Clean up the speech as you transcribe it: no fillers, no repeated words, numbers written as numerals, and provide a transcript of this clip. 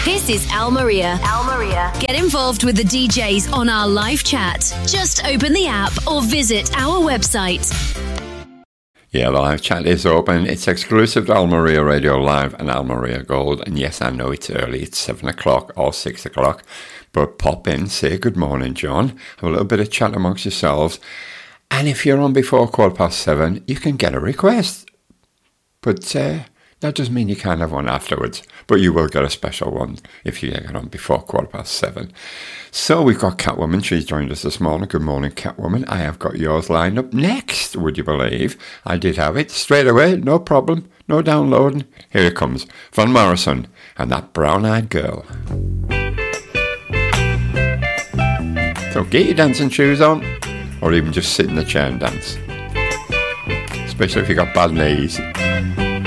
This is Al Maria. Al Maria. Get involved with the DJs on our live chat. Just open the app or visit our website. Yeah, the live chat is open. It's exclusive to Al Maria Radio Live and Al Maria Gold. And yes, I know it's early. It's 7 o'clock or 6 o'clock. But pop in, say good morning, John. Have a little bit of chat amongst yourselves. And if you're on before 7:15, you can get a request. But that doesn't mean you can't have one afterwards. But you will get a special one if you get on before 7:15. So we've got Catwoman. She's joined us this morning. Good morning, Catwoman. I have got yours lined up next, would you believe? I did have it straight away. No problem. No downloading. Here it comes. Van Morrison and That Brown-Eyed Girl. So get your dancing shoes on, or even just sit in the chair and dance. Especially if you've got bad knees.